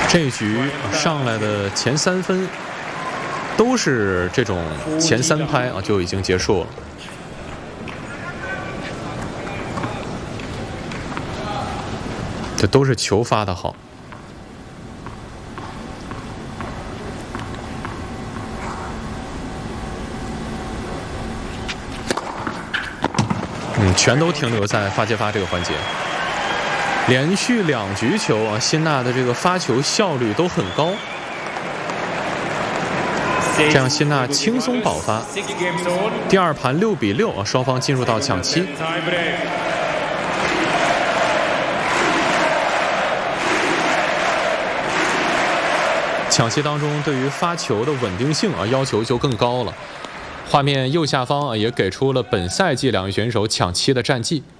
这一局上来的前3分都是这种前3拍啊就已经结束了。这都是球发的好。全都停留在发接发这个环节。连续2局球啊，辛纳的这个发球效率都很高，这样辛纳轻松保发。第2盘6比6啊，双方进入到抢七。抢七当中，对于发球的稳定性啊要求就更高了。画面右下方啊也给出了本赛季2位选手抢七的战绩。